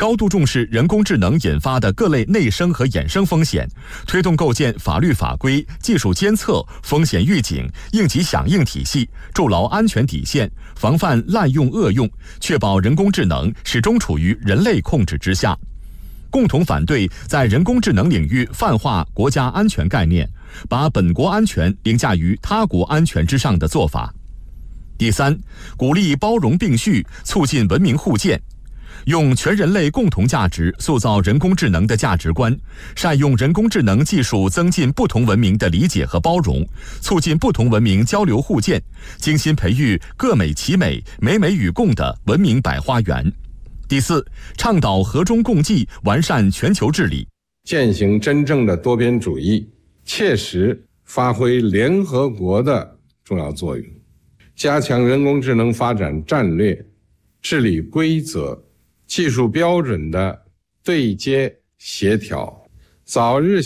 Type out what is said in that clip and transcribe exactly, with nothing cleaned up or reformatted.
高度重视人工智能引发的各类内生和衍生风险，推动构建法律法规、技术监测、风险预警、应急响应体系，筑牢安全底线，防范滥用恶用，确保人工智能始终处于人类控制之下。共同反对在人工智能领域泛化国家安全概念，把本国安全凌驾于他国安全之上的做法。第三，鼓励包容并蓄，促进文明互鉴，用全人类共同价值塑造人工智能的价值观，善用人工智能技术增进不同文明的理解和包容，促进不同文明交流互鉴，精心培育各美其美、美美与共的文明百花园。第四，倡导和衷共济，完善全球治理， 践行真正的多边主义，切实发挥联合国的重要作用，加强人工智能发展战略、治理规则、技术标准的对接协调，早日